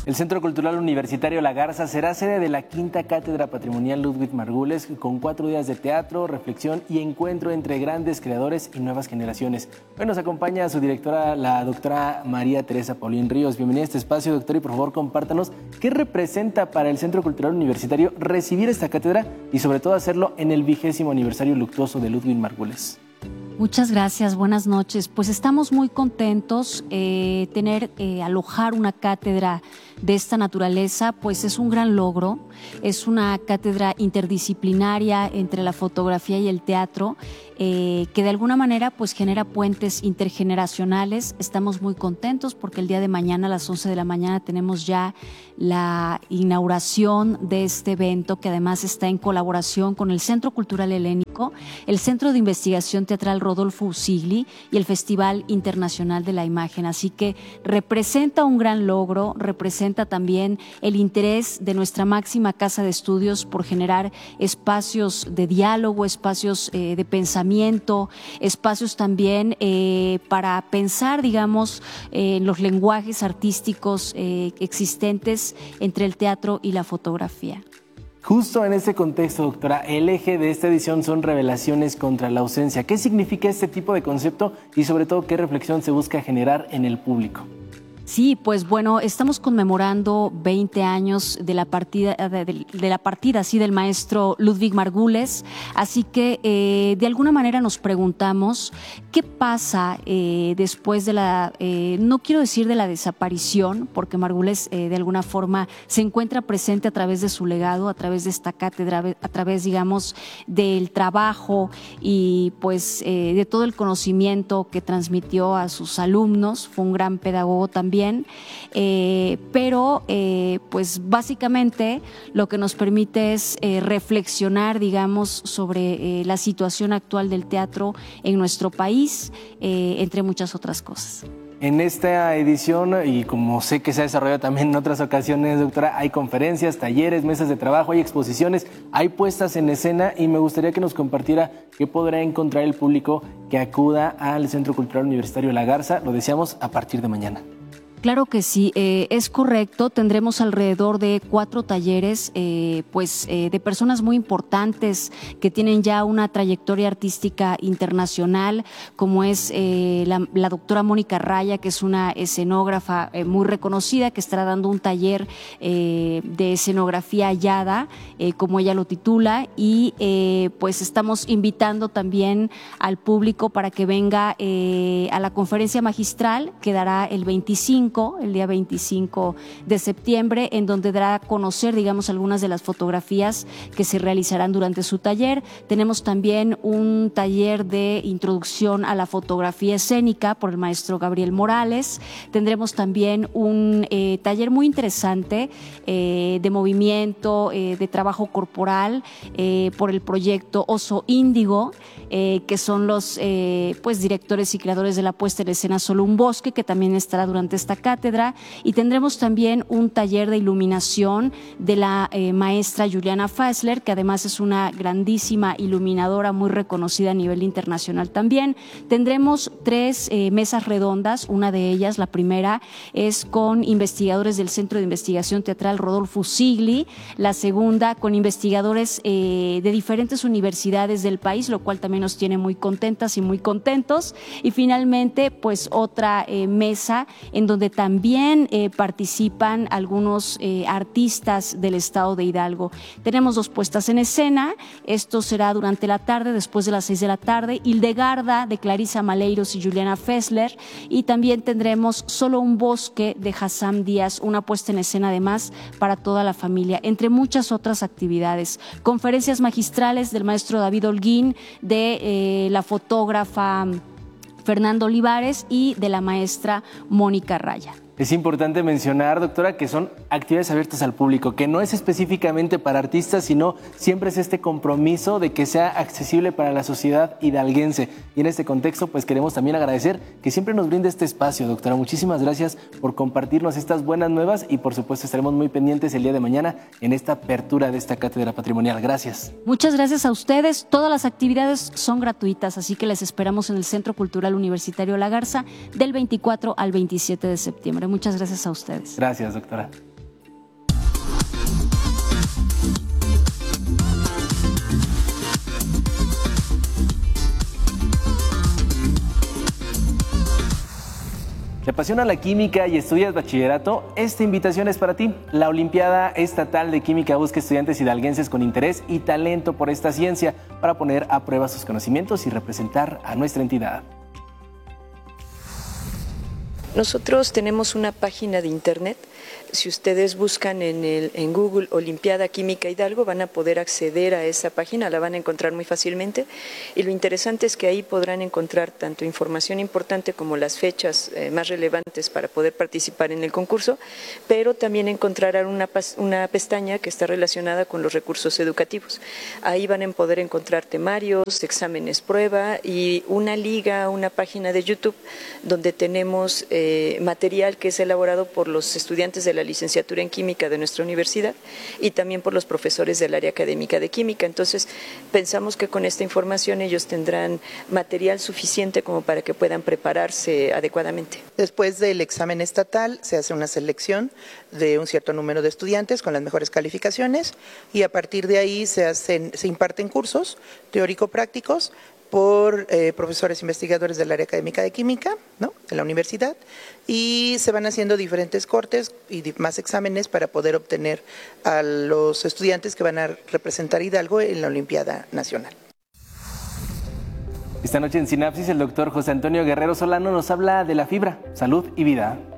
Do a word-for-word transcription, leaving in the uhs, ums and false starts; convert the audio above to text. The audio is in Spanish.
El Centro Cultural Universitario La Garza será sede de la quinta Cátedra Patrimonial Ludwig Margules, con cuatro días de teatro, reflexión y encuentro entre grandes creadores y nuevas generaciones. Hoy nos acompaña su directora, la doctora María Teresa Paulín Ríos. Bienvenida a este espacio, doctora, y por favor compártanos qué representa para el Centro Cultural Universitario recibir esta cátedra y sobre todo hacerlo en el vigésimo aniversario luctuoso de Ludwig Margules. Muchas gracias, buenas noches. Pues estamos muy contentos. Eh, tener, eh, alojar una cátedra de esta naturaleza, pues es un gran logro. Es una cátedra interdisciplinaria entre la fotografía y el teatro, eh, que de alguna manera pues genera puentes intergeneracionales. Estamos muy contentos porque el día de mañana a las once de la mañana tenemos ya la inauguración de este evento, que además está en colaboración con el Centro Cultural Helénico, el Centro de Investigación Teatral Rodolfo Usigli y el Festival Internacional de la Imagen. Así que representa un gran logro, representa también el interés de nuestra máxima casa de estudios por generar espacios de diálogo, espacios eh, de pensamiento, espacios también eh, para pensar, digamos, eh, en los lenguajes artísticos eh, existentes entre el teatro y la fotografía. Justo en este contexto, doctora, el eje de esta edición son revelaciones contra la ausencia. ¿Qué significa este tipo de concepto y sobre todo qué reflexión se busca generar en el público? Sí, pues bueno, estamos conmemorando veinte años de la partida, de, de la partida, sí, del maestro Ludwig Margules, así que eh, de alguna manera nos preguntamos qué pasa eh, después de la, eh, no quiero decir de la desaparición, porque Margules eh, de alguna forma se encuentra presente a través de su legado, a través de esta cátedra, a través, digamos, del trabajo y pues eh, de todo el conocimiento que transmitió a sus alumnos. Fue un gran pedagogo también. Bien, eh, pero eh, pues básicamente lo que nos permite es eh, reflexionar, digamos, sobre eh, la situación actual del teatro en nuestro país, eh, entre muchas otras cosas. En esta edición, y como sé que se ha desarrollado también en otras ocasiones, doctora, hay conferencias, talleres, mesas de trabajo, hay exposiciones, hay puestas en escena y me gustaría que nos compartiera qué podrá encontrar el público que acuda al Centro Cultural Universitario La Garza, lo deseamos a partir de mañana. Claro que sí, eh, es correcto. Tendremos alrededor de cuatro talleres, eh, pues eh, de personas muy importantes que tienen ya una trayectoria artística internacional, como es eh, la, la doctora Mónica Raya, que es una escenógrafa eh, muy reconocida, que estará dando un taller eh, de escenografía hallada, eh, como ella lo titula, y eh, pues estamos invitando también al público para que venga eh, a la conferencia magistral que dará el veinticinco, el día veinticinco de septiembre, en donde dará a conocer, digamos, algunas de las fotografías que se realizarán durante su taller. Tenemos también un taller de introducción a la fotografía escénica por el maestro Gabriel Morales. Tendremos también un eh, taller muy interesante eh, de movimiento, eh, de trabajo corporal eh, por el proyecto Oso Índigo, eh, que son los eh, pues directores y creadores de la puesta en escena Solo un Bosque, que también estará durante esta cátedra, y tendremos también un taller de iluminación de la eh, maestra Juliana Fassler, que además es una grandísima iluminadora muy reconocida a nivel internacional también. Tendremos tres eh, mesas redondas, una de ellas, la primera, es con investigadores del Centro de Investigación Teatral Rodolfo Usigli, la segunda con investigadores eh, de diferentes universidades del país, lo cual también nos tiene muy contentas y muy contentos, y finalmente pues otra eh, mesa en donde también eh, participan algunos eh, artistas del estado de Hidalgo. Tenemos dos puestas en escena, esto será durante la tarde, después de las seis de la tarde, Hildegarda de Clarisa Maleiros y Juliana Fessler, y también tendremos Solo un Bosque de Hassam Díaz, una puesta en escena además para toda la familia, entre muchas otras actividades. Conferencias magistrales del maestro David Holguín, de eh, la fotógrafa Fernando Olivares y de la maestra Mónica Raya. Es importante mencionar, doctora, que son actividades abiertas al público, que no es específicamente para artistas, sino siempre es este compromiso de que sea accesible para la sociedad hidalguense. Y en este contexto, pues queremos también agradecer que siempre nos brinde este espacio, doctora. Muchísimas gracias por compartirnos estas buenas nuevas y, por supuesto, estaremos muy pendientes el día de mañana en esta apertura de esta cátedra patrimonial. Gracias. Muchas gracias a ustedes. Todas las actividades son gratuitas, así que les esperamos en el Centro Cultural Universitario La Garza del veinticuatro al veintisiete de septiembre. Muchas gracias a ustedes. Gracias, doctora. ¿Te apasiona la química y estudias bachillerato? Esta invitación es para ti. La Olimpiada Estatal de Química busca estudiantes hidalguenses con interés y talento por esta ciencia para poner a prueba sus conocimientos y representar a nuestra entidad. Nosotros tenemos una página de internet. Si ustedes buscan en, el, en Google Olimpiada Química Hidalgo, van a poder acceder a esa página, la van a encontrar muy fácilmente. Y lo interesante es que ahí podrán encontrar tanto información importante como las fechas eh, más relevantes para poder participar en el concurso, pero también encontrarán una, una pestaña que está relacionada con los recursos educativos. Ahí van a poder encontrar temarios, exámenes prueba y una liga, una página de YouTube donde tenemos eh, material que es elaborado por los estudiantes de la licenciatura en química de nuestra universidad y también por los profesores del área académica de química. Entonces, pensamos que con esta información ellos tendrán material suficiente como para que puedan prepararse adecuadamente. Después del examen estatal se hace una selección de un cierto número de estudiantes con las mejores calificaciones y a partir de ahí se, hacen, se imparten cursos teórico-prácticos por eh, profesores investigadores del área académica de química, ¿no?, de la universidad, y se van haciendo diferentes cortes y más exámenes para poder obtener a los estudiantes que van a representar Hidalgo en la Olimpiada Nacional. Esta noche en Sinapsis el doctor José Antonio Guerrero Solano nos habla de la fibra, salud y vida.